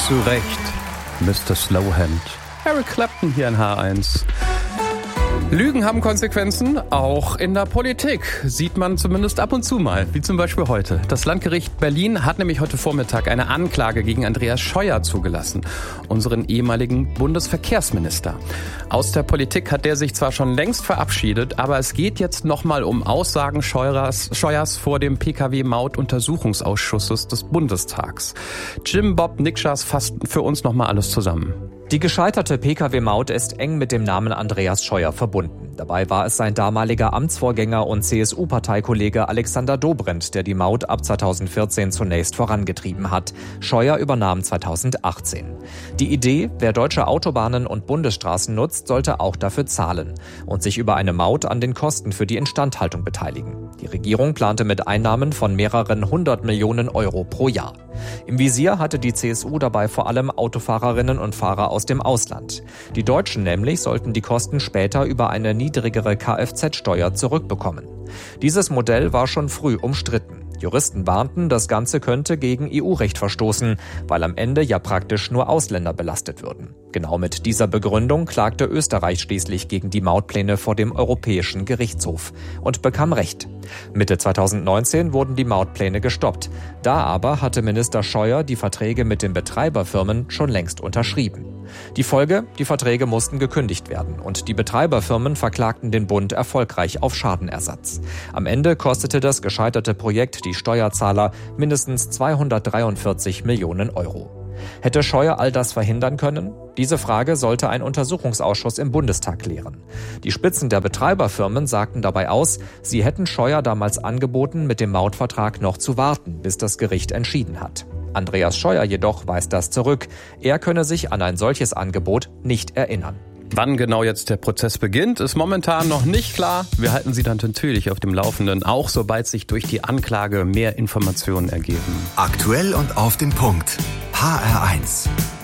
Zu Recht, Mr. Slowhand. Eric Clapton hier in H1. Lügen haben Konsequenzen, auch in der Politik. Sieht man zumindest ab und zu mal, wie zum Beispiel heute. Das Landgericht Berlin hat nämlich heute Vormittag eine Anklage gegen Andreas Scheuer zugelassen, unseren ehemaligen Bundesverkehrsminister. Aus der Politik hat der sich zwar schon längst verabschiedet, aber es geht jetzt nochmal um Aussagen Scheuers vor dem PKW-Maut-Untersuchungsausschuss des Bundestags. Jim Bob Nikschas fasst für uns nochmal alles zusammen. Die gescheiterte Pkw-Maut ist eng mit dem Namen Andreas Scheuer verbunden. Dabei war es sein damaliger Amtsvorgänger und CSU-Parteikollege Alexander Dobrindt, der die Maut ab 2014 zunächst vorangetrieben hat. Scheuer übernahm 2018. Die Idee, wer deutsche Autobahnen und Bundesstraßen nutzt, sollte auch dafür zahlen und sich über eine Maut an den Kosten für die Instandhaltung beteiligen. Die Regierung plante mit Einnahmen von mehreren 100 Millionen Euro pro Jahr. Im Visier hatte die CSU dabei vor allem Autofahrerinnen und Fahrer aus dem Ausland. Die Deutschen nämlich sollten die Kosten später über eine niedrigere Kfz-Steuer zurückbekommen. Dieses Modell war schon früh umstritten. Juristen warnten, das Ganze könnte gegen EU-Recht verstoßen, weil am Ende ja praktisch nur Ausländer belastet würden. Genau mit dieser Begründung klagte Österreich schließlich gegen die Mautpläne vor dem Europäischen Gerichtshof und bekam Recht. Mitte 2019 wurden die Mautpläne gestoppt. Da aber hatte Minister Scheuer die Verträge mit den Betreiberfirmen schon längst unterschrieben. Die Folge: Die Verträge mussten gekündigt werden und die Betreiberfirmen verklagten den Bund erfolgreich auf Schadenersatz. Am Ende kostete das gescheiterte Projekt die Steuerzahler mindestens 243 Millionen Euro. Hätte Scheuer all das verhindern können? Diese Frage sollte ein Untersuchungsausschuss im Bundestag klären. Die Spitzen der Betreiberfirmen sagten dabei aus, sie hätten Scheuer damals angeboten, mit dem Mautvertrag noch zu warten, bis das Gericht entschieden hat. Andreas Scheuer jedoch weist das zurück. Er könne sich an ein solches Angebot nicht erinnern. Wann genau jetzt der Prozess beginnt, ist momentan noch nicht klar. Wir halten Sie dann natürlich auf dem Laufenden, auch sobald sich durch die Anklage mehr Informationen ergeben. Aktuell und auf den Punkt. HR1.